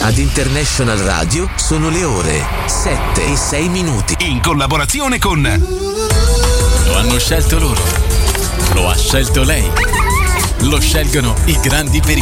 Ad International Radio sono le ore 7:06. In collaborazione con... Lo hanno scelto loro, lo ha scelto lei, lo scelgono i grandi per i